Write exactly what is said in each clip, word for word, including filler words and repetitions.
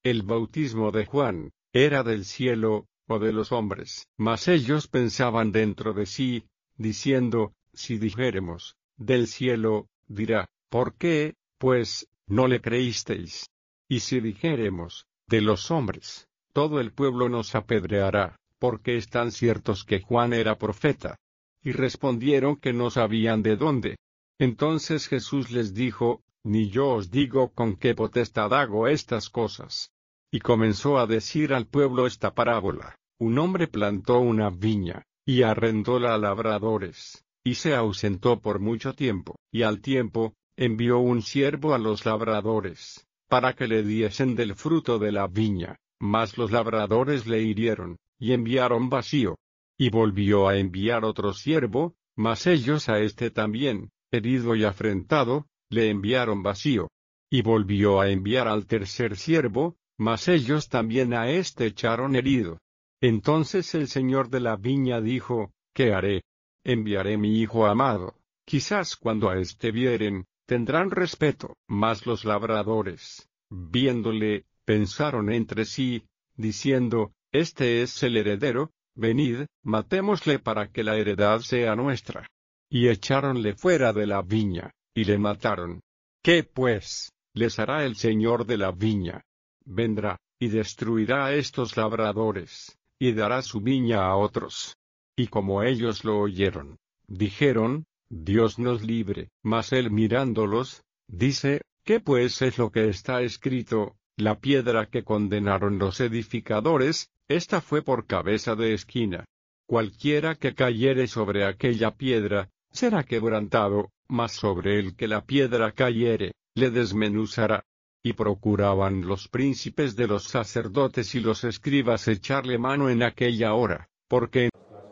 el bautismo de Juan, ¿era del cielo, o de los hombres? Mas ellos pensaban dentro de sí, diciendo, si dijéremos, del cielo, dirá, ¿por qué, pues, no le creísteis? Y si dijéremos, de los hombres, todo el pueblo nos apedreará, porque están ciertos que Juan era profeta. Y respondieron que no sabían de dónde. Entonces Jesús les dijo, ni yo os digo con qué potestad hago estas cosas. Y comenzó a decir al pueblo esta parábola. Un hombre plantó una viña, y arrendóla a labradores, y se ausentó por mucho tiempo, y al tiempo, envió un siervo a los labradores, para que le diesen del fruto de la viña, mas los labradores le hirieron, y enviaron vacío. Y volvió a enviar otro siervo, mas ellos a éste también, herido y afrentado, le enviaron vacío. Y volvió a enviar al tercer siervo, mas ellos también a éste echaron herido. Entonces el señor de la viña dijo, ¿qué haré? Enviaré mi hijo amado. Quizás cuando a éste vieren, tendrán respeto. Mas los labradores, viéndole, pensaron entre sí, diciendo, este es el heredero, venid, matémosle para que la heredad sea nuestra. Y echáronle fuera de la viña, y le mataron. ¿Qué pues les hará el señor de la viña? Vendrá, y destruirá a estos labradores, y dará su viña a otros. Y como ellos lo oyeron, dijeron, Dios nos libre. Mas él mirándolos, dice, ¿qué pues es lo que está escrito? La piedra que condenaron los edificadores, esta fue por cabeza de esquina. Cualquiera que cayere sobre aquella piedra, será quebrantado, mas sobre el que la piedra cayere, le desmenuzará. Y procuraban los príncipes de los sacerdotes y los escribas echarle mano en aquella hora, porque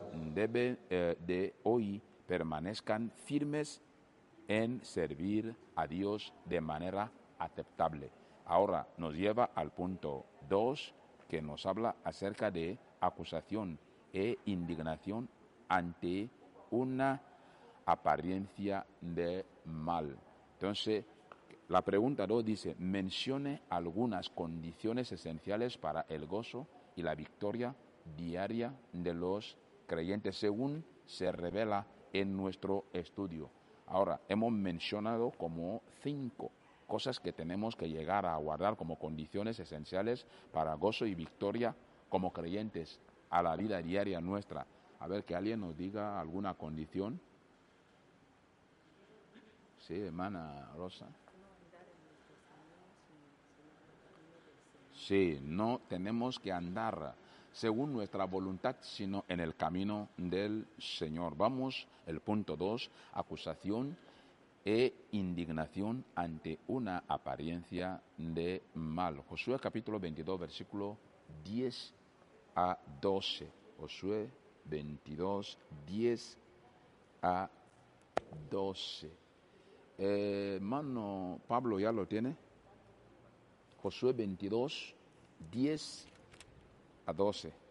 debe eh, de hoy permanezcan firmes en servir a Dios de manera aceptable. Ahora nos lleva al punto dos, que nos habla acerca de acusación e indignación ante una apariencia de mal. Entonces, la pregunta dos dice, mencione algunas condiciones esenciales para el gozo y la victoria diaria de los creyentes, según se revela en nuestro estudio. Ahora, hemos mencionado como cinco cosas que tenemos que llegar a guardar como condiciones esenciales para gozo y victoria como creyentes a la vida diaria nuestra. A ver, que alguien nos diga alguna condición. Sí, hermana Rosa. Sí, no tenemos que andar según nuestra voluntad, sino en el camino del Señor. Vamos, el punto dos, acusación e indignación ante una apariencia de mal. Josué capítulo veintidós, versículo diez a doce. Josué veintidós, diez a doce. Eh, hermano Pablo, ¿ya lo tiene? Josué veintidós, diez a doce.